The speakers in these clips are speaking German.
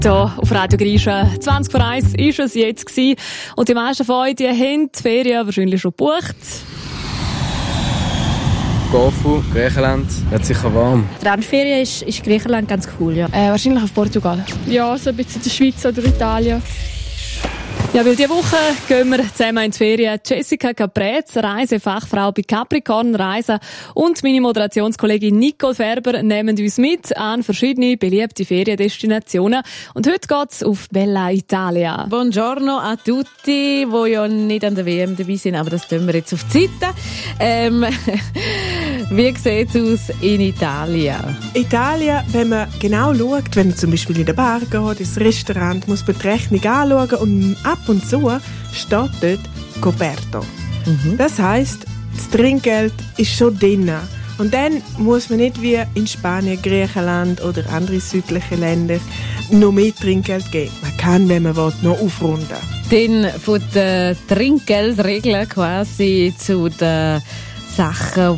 Hier auf Radio Grisha. 20 vor 1 war es jetzt gewesen. Und die meisten von euch, die haben die Ferien wahrscheinlich schon gebucht. Corfu, Griechenland, wird sicher warm. Die Randferien ist Griechenland ganz cool, ja. Wahrscheinlich auf Portugal. Ja, so ein bisschen in der Schweiz oder Italien. Ja, weil diese Woche gehen wir zusammen in die Ferien. Jessica Caprez, Reisefachfrau bei Capricorn Reisen, und meine Moderationskollegin Nicole Ferber nehmen uns mit an verschiedene beliebte Feriendestinationen. Und heute geht's auf Bella Italia. Buongiorno a tutti, die ja nicht an der WM dabei sind, aber das tun wir jetzt auf die Seite. Wie sieht es aus in Italien? Italien, wenn man genau schaut, wenn man zum Beispiel in der Bar geht, ins Restaurant, muss man die Rechnung anschauen und ab und zu steht dort Coperto. Das heisst, das Trinkgeld ist schon drin. Und dann muss man nicht wie in Spanien, Griechenland oder andere südliche Länder noch mehr Trinkgeld geben. Man kann, wenn man will, noch aufrunden. Dann von den Trinkgeldregeln quasi zu den Sachen,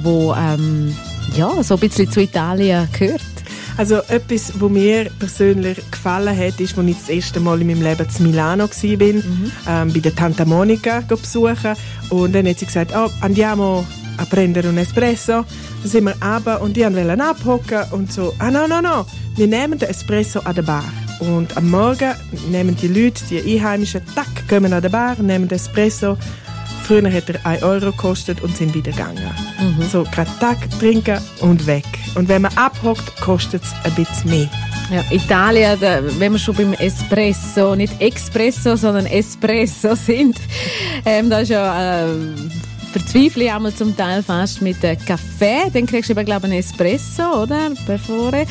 die so ein bisschen zu Italien gehört. Also etwas, was mir persönlich gefallen hat, ist, als ich das erste Mal in meinem Leben in Milano war, bei der Tanta Monica besuchen. Und dann hat sie gesagt, andiamo a prendere un espresso. Dann sind wir runter und die wollten abhocken und so, no, wir nehmen den Espresso an der Bar. Und am Morgen nehmen die Leute, die Einheimischen, kommen an der Bar, nehmen den Espresso. Früher hat er 1 Euro gekostet und sind wieder gegangen. So, gerade trinken und weg. Und wenn man abhockt, kostet es ein bisschen mehr. Ja, Italien, wenn wir schon beim Espresso, nicht Expresso, sondern Espresso sind, da ist ja verzweifle ich einmal zum Teil fast mit Kaffee. Dann kriegst du eben, glaube ich, einen Espresso, oder? Bevor.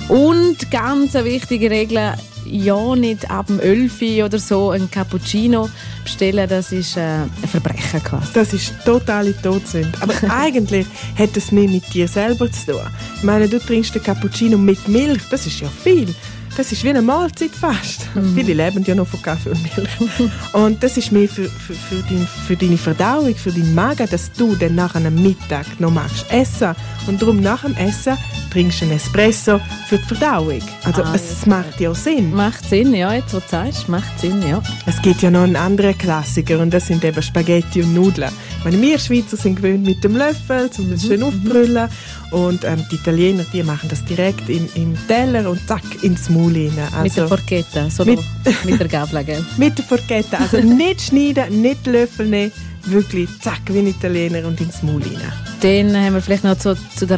Und ganz eine wichtige Regel, ja, nicht ab dem 11 oder so ein Cappuccino bestellen, das ist ein Verbrechen quasi. Das ist totale Todsünde. Aber eigentlich hat es mehr mit dir selber zu tun. Ich meine, du trinkst den Cappuccino mit Milch, das ist ja viel. Das ist wie eine Mahlzeit fast. Viele leben ja noch von Kaffee und Milch. Und das ist mehr für deine Verdauung, für deinen Magen, dass du dann nach einem Mittag noch magst essen. Und darum nach dem Essen trinkst du einen Espresso für die Verdauung. Also es macht ja Sinn. Macht Sinn, ja, jetzt wo du sagst, macht Sinn, ja. Es gibt ja noch einen anderen Klassiker und das sind eben Spaghetti und Nudeln. Ich meine, wir Schweizer sind gewöhnt mit dem Löffel, um das schön aufzubrüllen. Und die Italiener, die machen das direkt im Teller und zack, ins Maul rein. Also, mit der Forchetta, so mit der Gabel, gell? Mit der Forchetta, also nicht schneiden, nicht Löffel nehmen, wirklich zack, wie ein Italiener und ins Maul rein. Dann haben wir vielleicht noch zu den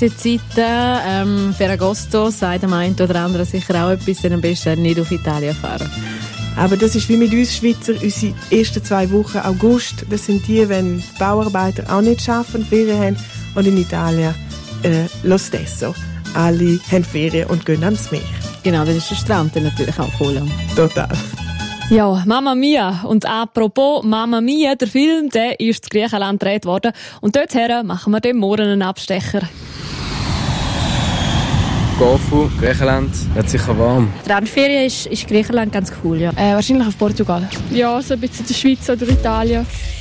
Reisezeiten. Ferragosto sagt dem einen oder anderen sicher auch etwas, dann am besten nicht auf Italien fahren. Aber das ist wie mit uns Schweizer, unsere ersten 2 Wochen August, das sind die, wenn die Bauarbeiter auch nicht arbeiten, Ferien haben, und in Italien lo stesso. Alle haben Ferien und gehen ans Meer. Genau, dann ist der Strand dann natürlich auch voll. Total. Ja, Mamma Mia. Und apropos Mamma Mia, der Film, der ist in Griechenland gedreht worden. Und dorthin machen wir dem morgen einen Abstecher. Corfu, Griechenland, wird sicher warm. Die Randferien ist Griechenland ganz cool, ja. Wahrscheinlich auf Portugal. Ja, so ein bisschen in der Schweiz oder Italien.